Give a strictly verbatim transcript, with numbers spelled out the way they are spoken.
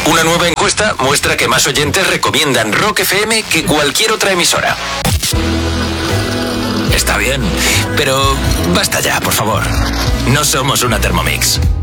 Una nueva encuesta muestra que más oyentes recomiendan Rock F M que cualquier otra emisora. Está bien, pero basta ya, por favor. No somos una Thermomix.